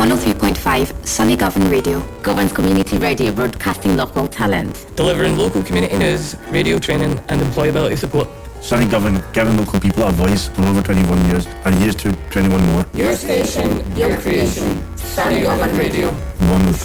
103.5 Sunnygovan Radio. Govan's community radio broadcasting local talent. Delivering local community news, radio training and employability support. Sunnygovan, giving local people a voice for over 21 years and here's to 21 more. Your station, your creation, Sunnygovan Radio. 103.5.